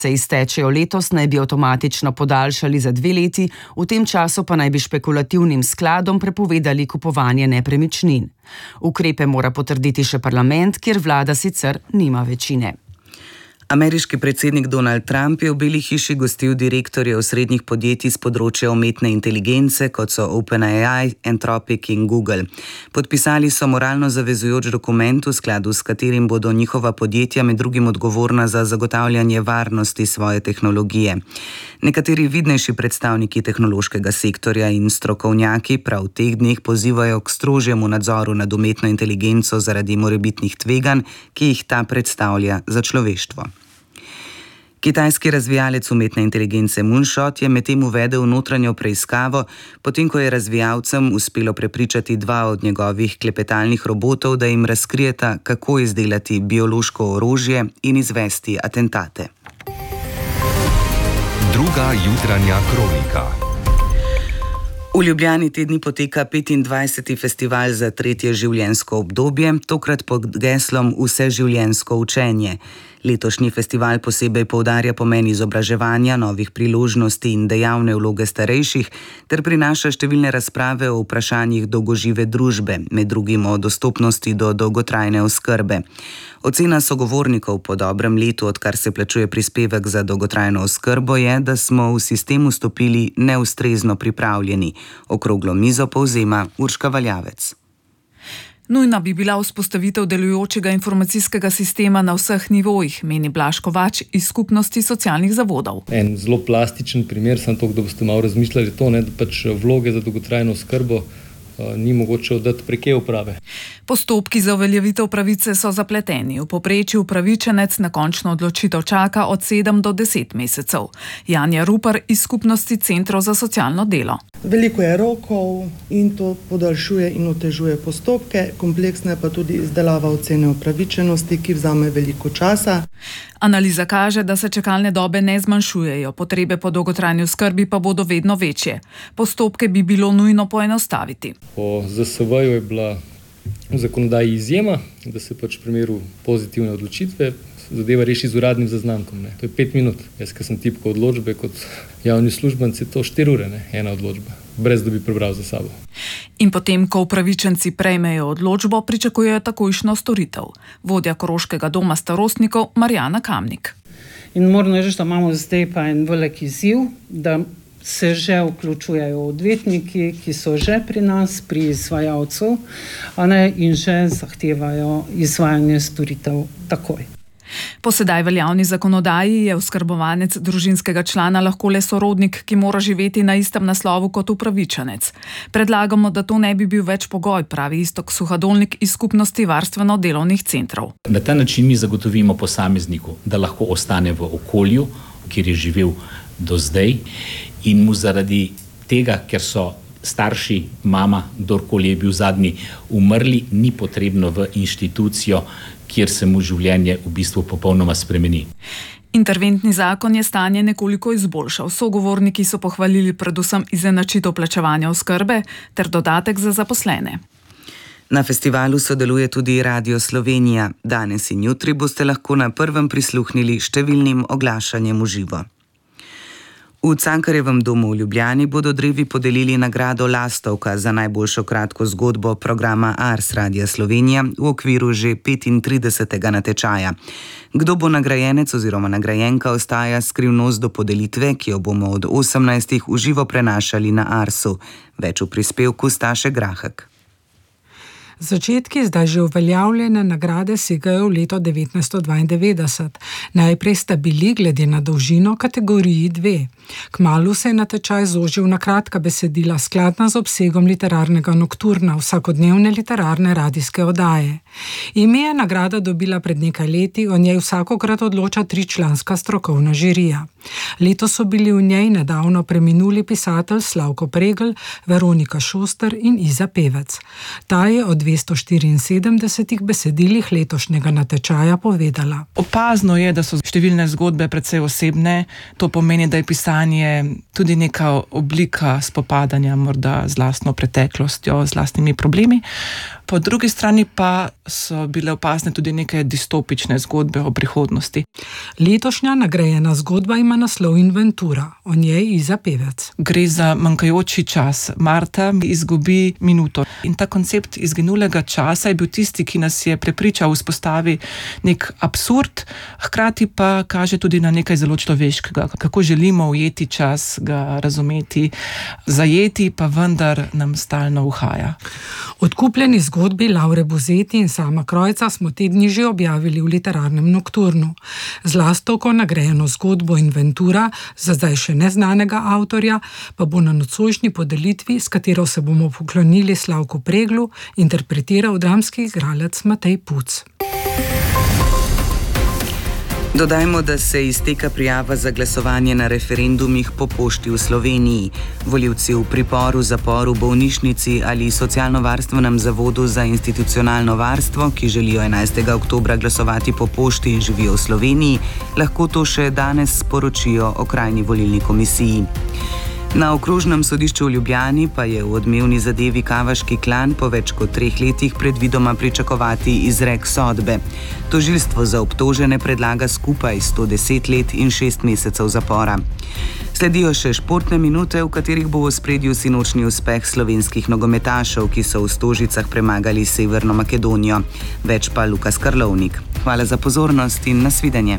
se iztečejo letos, naj bi avtomatično podaljšali za 2 leti, v tem času pa naj bi špekulativnim skladom prepovedali kupovanje nepremičnin. Ukrepe mora potrditi še parlament, kjer vlada sicer nima večine. Ameriški predsednik Donald Trump je v Beli hiši gostil direktorje osrednjih podjetij z področja umetne inteligence, kot so OpenAI, Anthropic in Google. Podpisali so moralno zavezujoč dokument, v skladu s katerim bodo njihova podjetja med drugim odgovorna za zagotavljanje varnosti svoje tehnologije. Nekateri vidnejši predstavniki tehnološkega sektorja in strokovnjaki prav v teh dneh pozivajo k strožjemu nadzoru nad umetno inteligenco zaradi morebitnih tveganj, ki jih ta predstavlja za človeštvo. Kitajski razvijalec umetne inteligence Moonshot je medtem uvedel notranjo preiskavo, potem ko je razvijalcem uspelo prepričati 2 od njegovih klepetalnih robotov, da jim razkrijeta, kako izdelati biološko orožje in izvesti atentate. Druga jutranja kronika. V Ljubljani te dni poteka 25. festival za tretje življenjsko obdobje, tokrat pod geslom Vseživljenjsko učenje. Letošnji festival posebej poudarja pomen izobraževanja, novih priložnosti in dejavne vloge starejših ter prinaša številne razprave o vprašanjih dolgožive družbe, med drugim o dostopnosti do dolgotrajne oskrbe. Ocena sogovornikov po dobrem letu, odkar se plačuje prispevek za dolgotrajno oskrbo, je, da smo v sistem vstopili neustrezno pripravljeni. Okroglo mizo povzema Urška Valjavec. Nujna bi bila vzpostavitev delujočega informacijskega sistema na vseh nivojih, meni Blaž Kovač iz skupnosti socialnih zavodov. En zelo plastičen primer, samo to, da boste malo razmišljali to, da pač vloge za dolgotrajno oskrbo ni mogoče oddati prek e-uprave. Postopki za uveljavitev pravice so zapleteni. V povprečju upravičenec na končno odločitev čaka od 7 do 10 mesecev. Janja Rupar iz skupnosti Centrov za socialno delo. Veliko je rokov in to podaljšuje in otežuje postopke. Kompleksna je pa tudi izdelava ocene upravičenosti, ki vzame veliko časa. Analiza kaže, da se čakalne dobe ne zmanjšujejo, potrebe po dolgotrajni oskrbi pa bodo vedno večje. Postopke bi bilo nujno poenostaviti. Po ZSV-ju je bila v zakonodaji izjema, da se pač v primeru pozitivne odločitve zadeva reši z uradnim zaznamkom. To je 5 minut. Jaz, ko sem tipkal odločbe kot javni uslužbenci, to 4 ure, ena odločba, brez da bi prebral za sabo. In potem, ko upravičenci prejmejo odločbo, pričakujejo takojšnjo storitev. Vodja Koroškega doma starostnikov Marjana Kamnik. In moram reči, da imamo zdaj pa en velik izziv, da se že vključujejo odvetniki, ki so že pri nas, pri izvajalcu, in že zahtevajo izvajanje storitev takoj. Po sedaj veljavni zakonodaji je oskrbovanec družinskega člana lahko le sorodnik, ki mora živeti na istem naslovu kot upravičenec. Predlagamo, da to ne bi bil več pogoj, pravi Iztok Suhadolnik iz skupnosti varstveno-delovnih centrov. Na ta način mi zagotovimo posamezniku, da lahko ostane v okolju, kjer je živel do zdaj, in mu zaradi tega, ker so starši, mama, kdorkoli je bil zadnji, umrli, ni potrebno v inštitucijo, kjer se mu življenje v bistvu popolnoma spremeni. Interventni zakon je stanje nekoliko izboljšal. Sogovorniki so pohvalili predvsem izenačitev plačevanja oskrbe ter dodatek za zaposlene. Na festivalu sodeluje tudi Radio Slovenija. Danes in jutri boste lahko na prvem prisluhnili številnim oglašanjem v živo. V Cankarjevem domu v Ljubljani bodo drevi podelili nagrado Lastovka za najboljšo kratko zgodbo programa Ars Radia Slovenija v okviru že 35. natečaja. Kdo bo nagrajenec oziroma nagrajenka, ostaja skrivnost do podelitve, ki jo bomo od 18. v živo prenašali na Arsu. Več v prispevku Staše Grahek. Začetki zdaj že uveljavljene nagrade segajo v leto 1992. Najprej sta bili glede na dolžino kategoriji 2. Kmalu se je natečaj zožil na kratka besedila skladna z obsegom literarnega nokturna, vsakodnevne literarne radijske oddaje. Ime je nagrada dobila pred nekaj leti, o njej vsakokrat odloča 3-članska strokovna žirija. Letos so bili v njej nedavno preminuli pisatelj Slavko Pregl, Veronika Šoster in Iza Pevec. Ta je od 274 besedilih letošnjega natečaja povedala. Opazno je, da so številne zgodbe precej osebne. To pomeni, da je pisanje tudi neka oblika spopadanja morda z lastno preteklostjo, z lastnimi problemi. Po drugi strani pa so bile opazne tudi neke distopične zgodbe o prihodnosti. Letošnja nagrajena zgodba ima naslov Inventura, o njej Iza Pevec. Gre za manjkajoči čas. Marta izgubi minuto. In ta koncept izginulega časa je bil tisti, ki nas je prepričal vzpostavi nek absurd, hkrati pa kaže tudi na nekaj zelo človeškega, kako želimo ujeti čas, ga razumeti, zajeti, pa vendar nam stalno uhaja. Odkupljeni zgodbi Laure Buzeti in Sama Krojca smo te dni že objavili v Literarnem nokturnu. Z lastovko nagrajeno zgodbo Inventura, za zdaj še neznanega avtorja, pa bo na nocojšnji podelitvi, s katero se bomo poklonili Slavku Preglu, interpretiral dramski igralec Matej Puc. Dodajmo, da se izteka prijava za glasovanje na referendumih po pošti v Sloveniji. Volivci v priporu, zaporu, bolnišnici ali socialno-varstvenem zavodu za institucionalno varstvo, ki želijo 11. oktobra glasovati po pošti in živijo v Sloveniji, lahko to še danes sporočijo okrajni volilni komisiji. Na okrožnem sodišču v Ljubljani pa je v odmevni zadevi Kavaški klan po več kot 3 letih predvidoma pričakovati izrek sodbe. Tožilstvo za obtožene predlaga skupaj 110 let in 6 mesecev zapora. Sledijo še športne minute, v katerih bo v ospredju sinočni uspeh slovenskih nogometašev, ki so v Stožicah premagali Severno Makedonijo. Več pa Lukas Karlovnik. Hvala za pozornost in nasvidenje.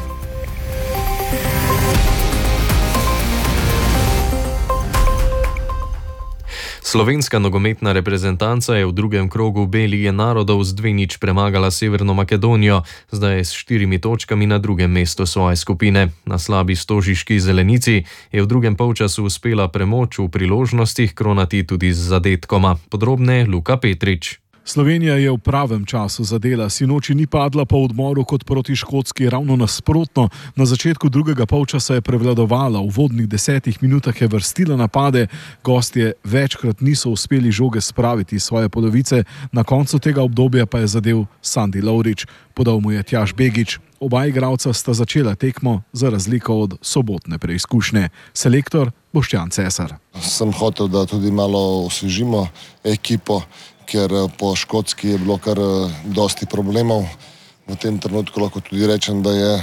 Slovenska nogometna reprezentanca je v drugem krogu B lige narodov z 2:0 premagala Severno Makedonijo, zdaj je s 4 točkami na drugem mestu svoje skupine. Na slabi stožiški zelenici je v drugem polčasu uspela premoč v priložnostih kronati tudi z zadetkoma. Podrobneje Luka Petrič. Slovenija je v pravem času zadela, sinoči ni padla po odmoru kot proti Škotski, ravno nasprotno. Na začetku drugega polčasa je prevladovala, v uvodnih 10 minutah je vrstila napade, gostje večkrat niso uspeli žoge spraviti iz svoje polovice, na koncu tega obdobja pa je zadel Sandi Lovrič, podal mu je Tjaž Begič. Oba igralca sta začela tekmo za razliko od sobotne preizkušnje. Selektor Boštjan Cesar. Sem hotel, da tudi malo osvežimo ekipo, ker po Škotski je bilo kar dosti problemov. V tem trenutku lahko tudi rečem, da je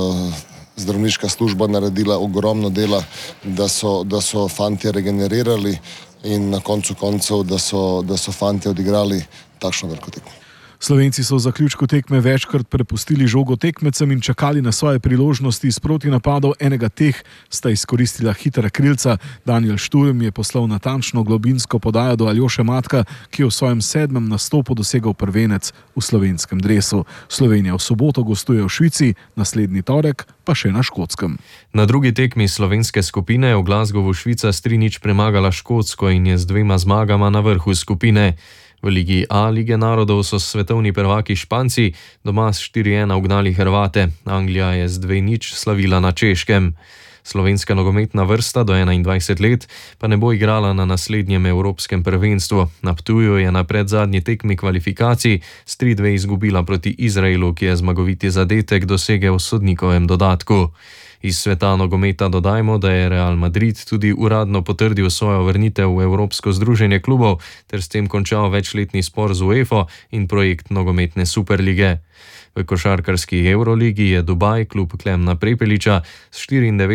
zdravniška služba naredila ogromno dela, da so fantje regenerirali in na koncu koncev, da so fantje odigrali takšno veliko tekmo. Slovenci so v zaključku tekme večkrat prepustili žogo tekmecem in čakali na svoje priložnosti iz protinapadov. Enega teh sta izkoristila hitra krilca. Daniel Šturm je poslal natančno globinsko podajo do Aljoše Matka, ki je v svojem 7. nastopu dosegel prvenec v slovenskem dresu. Slovenija v soboto gostuje v Švici, naslednji torek pa še na Škotskem. Na drugi tekmi slovenske skupine je v Glasgowu Švica s 3:0 premagala Škotsko in je z 2 zmagama na vrhu skupine. V Ligi A Lige narodov so svetovni prvaki Španci doma s 4:1 ugnali Hrvate. Anglija je z 2:0 slavila na Češkem. Slovenska nogometna vrsta do 21 let pa ne bo igrala na naslednjem evropskem prvenstvu. Na Ptuju je na predzadnji tekmi kvalifikacij s 3:2 izgubila proti Izraelu, ki je zmagoviti zadetek dosegel v sodnikovem dodatku. Iz sveta nogometa dodajmo, da je Real Madrid tudi uradno potrdil svojo vrnitev v Evropsko združenje klubov ter s tem končal večletni spor z UEFA in projekt nogometne superlige. V košarkarski Euroligi je Dubaj klub Klemna Prepeliča s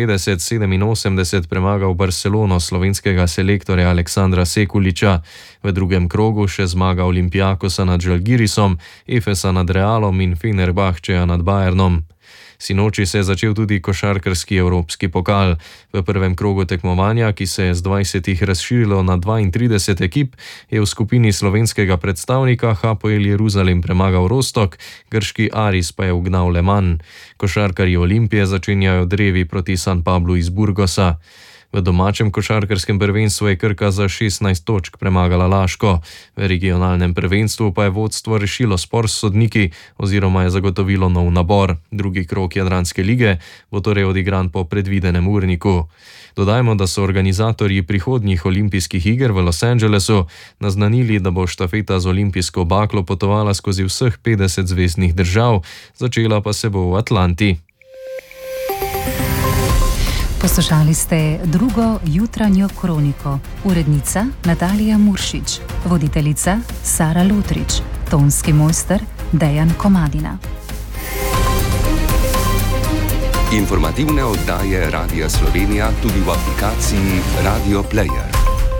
94-87 premagal Barcelono slovenskega selektorja Aleksandra Sekuliča. V drugem krogu še zmaga Olympiakosa nad Žalgirisom, Efesa nad Realom in Fenerbahčeja nad Bayernom. Sinoči se je začel tudi košarkarski evropski pokal. V prvem krogu tekmovanja, ki se je z 20 razširilo na 32 ekip, je v skupini slovenskega predstavnika Hapoel Jeruzalem premagal Rostok, grški Aris pa je ugnal Le Mans. Košarkarji Olimpije začenjajo drevi proti San Pablu iz Burgosa. V domačem košarkarskem prvenstvu je Krka za 16 točk premagala Laško. V regionalnem prvenstvu pa je vodstvo rešilo spor s sodniki oziroma je zagotovilo nov nabor. Drugi krog Jadranske lige bo torej odigran po predvidenem urniku. Dodajmo, da so organizatorji prihodnjih olimpijskih iger v Los Angelesu naznanili, da bo štafeta z olimpijsko baklo potovala skozi vseh 50 zveznih držav, začela pa se bo v Atlanti. Poslušali ste drugo jutranjo kroniko. Urednica Natalija Muršič, voditeljica Sara Lotrič, tonski mojster Dejan Komadina. Informativne oddaje Radia Slovenija tudi v aplikaciji Radio Player.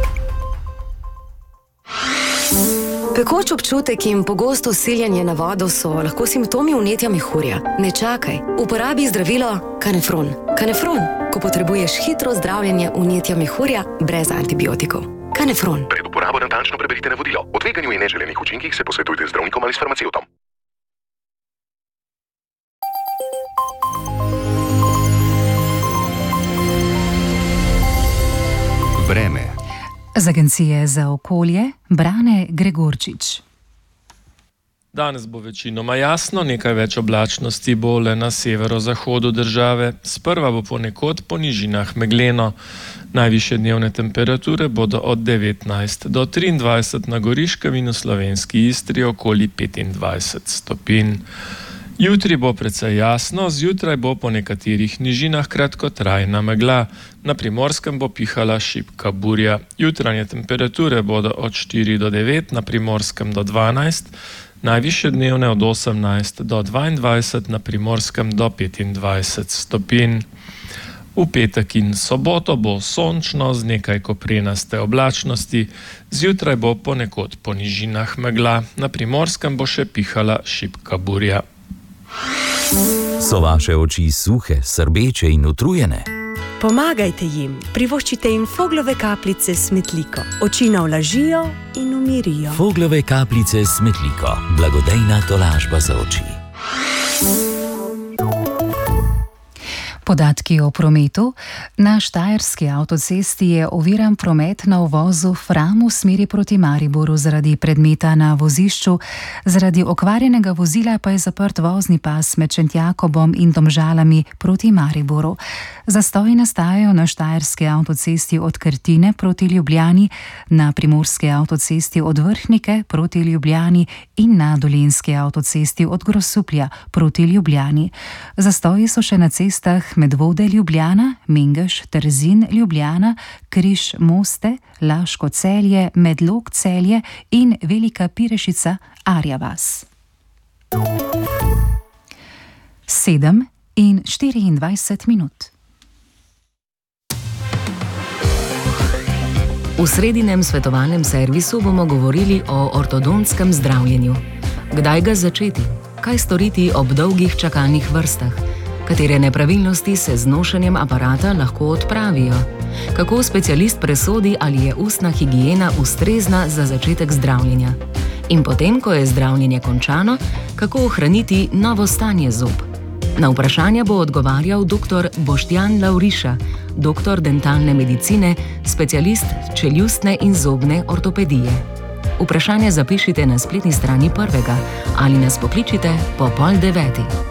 Pekoč občutek in pogosto siljenje na vodo so lahko simptomi vnetja mehurja. Ne čakaj, uporabi zdravilo Kanefron. Kanefron, ko potrebuješ hitro zdravljenje vnetja mehurja brez antibiotikov. Kanefron. Pred uporabo natančno preberite navodilo. O tveganju in neželenih učinkih se posvetujte z zdravnikom ali s farmacevtom. Vreme. Z Agencije za okolje Brane Gregorčič. Danes bo večinoma jasno, nekaj več oblačnosti bo le na severozahodu države. Sprva bo ponekod po nižinah megleno. Najvišje dnevne temperature bodo od 19 do 23 na Goriškem in v slovenski Istri okoli 25 stopinj. Jutri bo precej jasno, zjutraj bo po nekaterih nižinah kratkotrajna megla. Na Primorskem bo pihala šibka burja. Jutranje temperature bodo od 4 do 9, na Primorskem do 12, najvišje dnevne od 18 do 22, na Primorskem do 25 stopinj. V petek in soboto bo sončno z nekaj koprenaste oblačnosti, zjutraj bo ponekod po nižinah megla, na Primorskem bo še pihala šibka burja. So vaše oči suhe, srbeče in utrujene? Pomagajte jim, privoščite jim Foglove kapljice s Smetliko. Oči navlažijo in umirijo. Foglove kapljice s Smetliko. Blagodejna tolažba za oči. Podatki o prometu. Na Štajerski avtocesti je oviran promet na uvozu Fram v smeri proti Mariboru zaradi predmeta na vozišču. Zaradi okvarjenega vozila pa je zaprt vozni pas med Šentjakobom in Domžalami proti Mariboru. Zastoji nastajajo na Štajerski avtocesti od Krtine proti Ljubljani, na Primorski avtocesti od Vrhnike proti Ljubljani in na Dolenjski avtocesti od Grosuplja proti Ljubljani. Zastoji so še na cestah Medvode Ljubljana, Mengeš, Trzin Ljubljana, Križ Moste, Laško Celje, Medlog Celje in Velika Pirešica Arja vas. 7:24. V sredinem svetovalnem servisu bomo govorili o ortodonskem zdravljenju. Kdaj ga začeti? Kaj storiti ob dolgih čakalnih vrstah? Katere nepravilnosti se z nošenjem aparata lahko odpravijo? Kako specialist presodi, ali je ustna higiena ustrezna za začetek zdravljenja? In potem, ko je zdravljenje končano, kako ohraniti novo stanje zob? Na vprašanja bo odgovarjal dr. Boštjan Lavriša, doktor dentalne medicine, specialist čeljustne in zobne ortopedije. Vprašanja zapišite na spletni strani Prvega ali nas pokličite po 8:30.